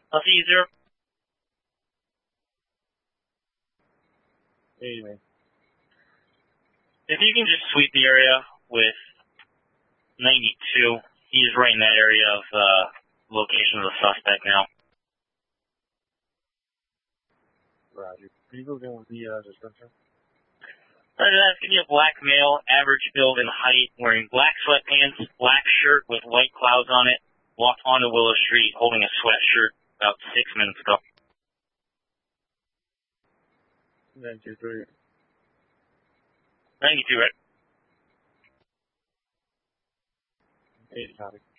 I'll see you, Zero. Hey, man. If you can just sweep the area with 92, he's right in that area of location of the suspect now. Roger. Can you go again with the description? That's going to be a black male, average build and height, wearing black sweatpants, black shirt with white clouds on it, walked onto Willow Street holding a sweatshirt about 6 minutes ago. 923. 92, right? 80 copy.